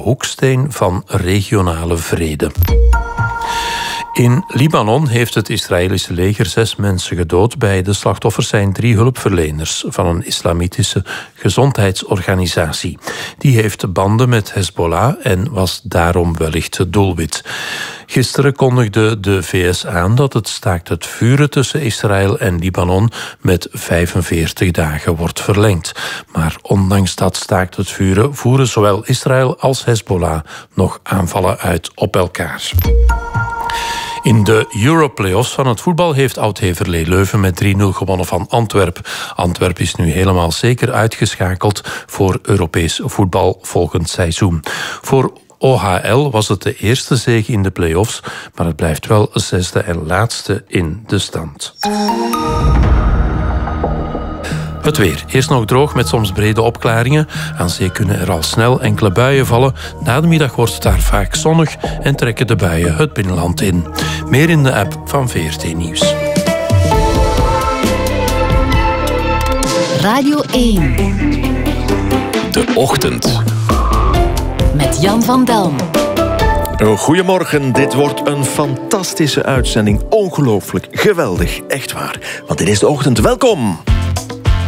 hoeksteen van regionale vrede. In Libanon heeft het Israëlische leger 6 mensen gedood. Bij de slachtoffers zijn 3 hulpverleners van een islamitische gezondheidsorganisatie. Die heeft banden met Hezbollah en was daarom wellicht het doelwit. Gisteren kondigde de VS aan dat het staakt het vuren tussen Israël en Libanon met 45 dagen wordt verlengd. Maar ondanks dat staakt het vuren voeren zowel Israël als Hezbollah nog aanvallen uit op elkaar. In de Europlayoffs van het voetbal heeft Oud-Heverlee Leuven met 3-0 gewonnen van Antwerpen. Antwerpen is nu helemaal zeker uitgeschakeld voor Europees voetbal volgend seizoen. Voor OHL was het de eerste zege in de play-offs, maar het blijft wel 6e en laatste in de stand. Het weer. Eerst nog droog met soms brede opklaringen. Aan zee kunnen er al snel enkele buien vallen. Na de middag wordt het daar vaak zonnig en trekken de buien het binnenland in. Meer in de app van VRT Nieuws. Radio 1. De Ochtend. Met Jan van Delm. Goedemorgen, dit wordt een fantastische uitzending. Ongelooflijk, geweldig, echt waar. Want dit is De Ochtend. Welkom!